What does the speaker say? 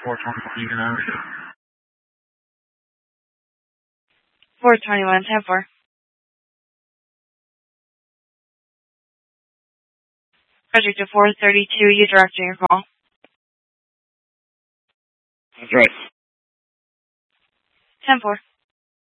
421, you can have it. 421, 10-4. Project to 432, you directing your call. That's right. 10-4.